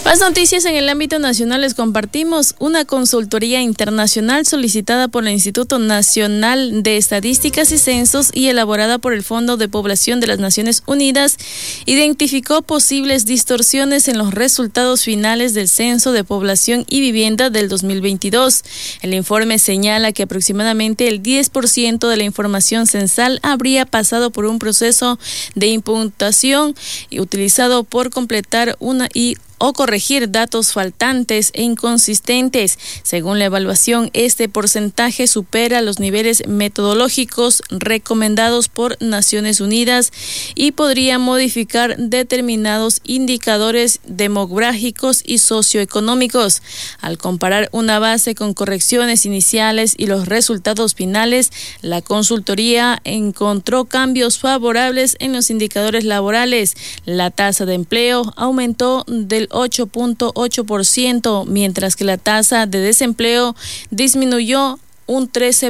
Más noticias en el ámbito nacional. Les compartimos una consultoría internacional solicitada por el Instituto Nacional de Estadísticas y Censos y elaborada por el Fondo de Población de las Naciones Unidas identificó posibles distorsiones en los resultados finales del Censo de Población y Vivienda del 2022. El informe señala que aproximadamente el 10% de la información censal habría pasado por un proceso de imputación y utilizado por completar o corregir datos faltantes e inconsistentes. Según la evaluación, este porcentaje supera los niveles metodológicos recomendados por Naciones Unidas y podría modificar determinados indicadores demográficos y socioeconómicos. Al comparar una base con correcciones iniciales y los resultados finales, la consultoría encontró cambios favorables en los indicadores laborales. La tasa de empleo aumentó del 8.8%, mientras que la tasa de desempleo disminuyó un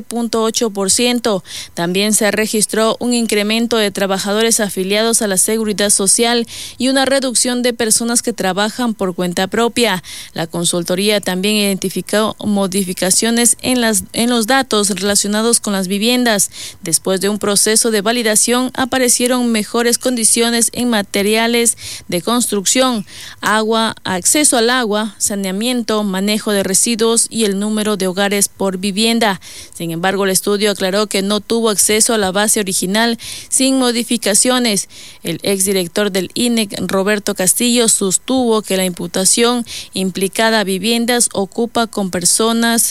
13.8%. También se registró un incremento de trabajadores afiliados a la Seguridad Social y una reducción de personas que trabajan por cuenta propia. La consultoría también identificó modificaciones en los datos relacionados con las viviendas. Después de un proceso de validación, aparecieron mejores condiciones en materiales de construcción, agua, acceso al agua, saneamiento, manejo de residuos y el número de hogares por vivienda. Sin embargo, el estudio aclaró que no tuvo acceso a la base original sin modificaciones. El exdirector del INEC, Roberto Castillo, sostuvo que la imputación implicada a viviendas ocupadas con personas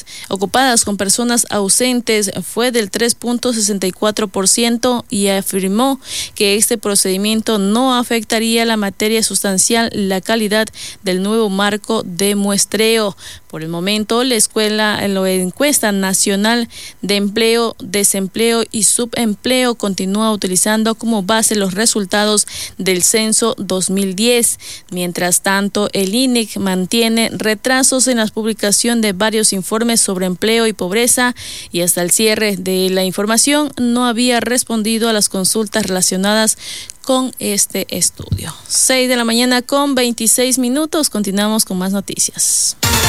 ausentes fue del 3.64% y afirmó que este procedimiento no afectaría la materia sustancial, la calidad del nuevo marco de muestreo. Por el momento, la encuesta nacional de empleo, desempleo y subempleo continúa utilizando como base los resultados del censo 2010. Mientras tanto, el INEC mantiene retrasos en la publicación de varios informes sobre empleo y pobreza y hasta el cierre de la información no había respondido a las consultas relacionadas con este estudio. 6 de la mañana con 26 minutos. Continuamos con más noticias.